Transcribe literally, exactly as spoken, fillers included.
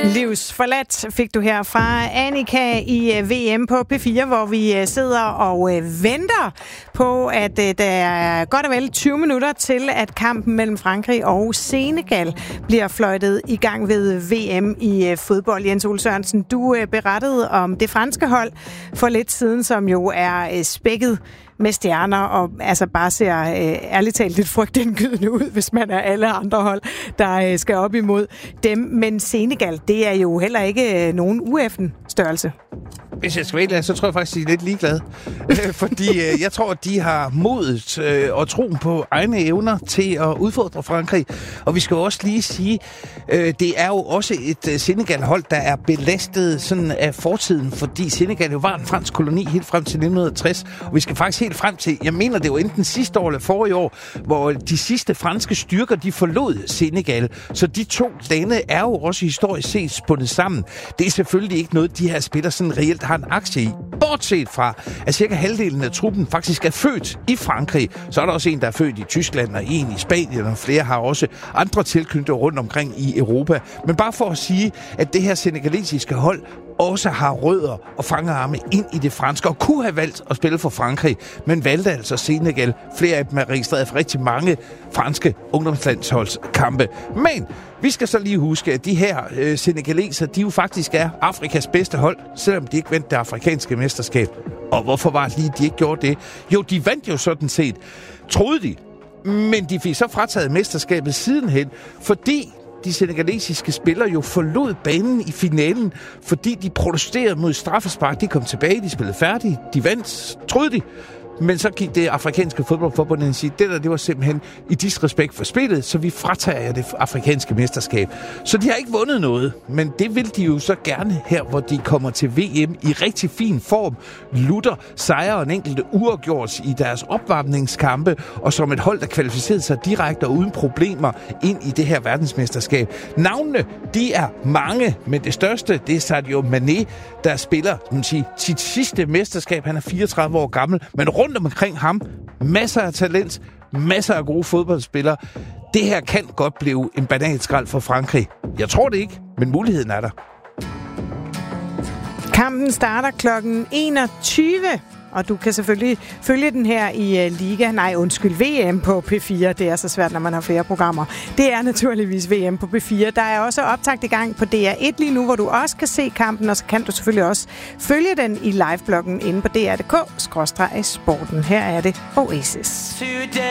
Livs forladt fik du her fra Annika i V M på P fire, hvor vi sidder og venter på, at der er godt og vel tyve minutter til, at kampen mellem Frankrig og Senegal bliver fløjtet i gang ved V M i fodbold. Jens Ole Sørensen, du berettede om det franske hold for lidt siden, som jo er spækket med stjerner, og altså bare ser øh, ærligt talt lidt frygtindgydende ud, hvis man er alle andre hold, der øh, skal op imod dem. Men Senegal, det er jo heller ikke øh, nogen U F'en størrelse. Hvis jeg skal være så tror jeg faktisk, de er lidt ligeglade. Fordi øh, jeg tror, at de har modet øh, og troen på egne evner til at udfordre Frankrig. Og vi skal også lige sige, øh, det er jo også et øh, Senegal-hold, der er belastet sådan af fortiden, fordi Senegal jo var en fransk koloni helt frem til nitten tres. Og vi skal faktisk helt frem til, jeg mener det var enten sidste år eller forrige år, hvor de sidste franske styrker, de forlod Senegal. Så de to lande er jo også historisk set spundet sammen. Det er selvfølgelig ikke noget, de her spillere sådan reelt har en aktie i. Bortset fra, at cirka halvdelen af truppen faktisk er født i Frankrig. Så er der også en, der er født i Tyskland, og en i Spanien, og flere har også andre tilknyttet rundt omkring i Europa. Men bare for at sige, at det her senegalesiske hold også har rødder og fangerarme ind i det franske, og kunne have valgt at spille for Frankrig, men valgte altså Senegal. Flere af dem er registreret for rigtig mange franske ungdomslandsholdskampe. Men vi skal så lige huske, at de her øh, senegaleser, de jo faktisk er Afrikas bedste hold, selvom de ikke vandt det afrikanske mesterskab. Og hvorfor var det lige, de ikke gjorde det? Jo, de vandt jo sådan set, troede de, men de fik så frataget mesterskabet sidenhen, fordi de senegalesiske spillere jo forlod banen i finalen, fordi de protesterede mod straffespark. De kom tilbage, de spillede færdigt, de vandt, troede de. Men så gik det afrikanske fodboldforbund og sige, det der, det var simpelthen i disrespekt for spillet, så vi fratager det afrikanske mesterskab. Så de har ikke vundet noget, men det vil de jo så gerne her, hvor de kommer til V M i rigtig fin form. Lutter sejrer en enkelte uafgjort i deres opvarmningskampe, og som et hold, der kvalificerede sig direkte og uden problemer ind i det her verdensmesterskab. Navnene, de er mange, men det største, det er Sadio Mané, der spiller man siger, sit sidste mesterskab. Han er fireogtredive år gammel, men rundt omkring ham, masser af talent, masser af gode fodboldspillere. Det her kan godt blive en banalskrald for Frankrig. Jeg tror det ikke, men muligheden er der. Kampen starter klokken enogtyve, og du kan selvfølgelig følge den her i uh, Liga, nej undskyld, V M på P fire. Det er så svært, når man har flere programmer. Det er naturligvis V M på P fire. Der er også optakt i gang på D R et lige nu, hvor du også kan se kampen, og så kan du selvfølgelig også følge den i livebloggen inde på D R punktum d k skråstreg sporten. Her er det Oasis.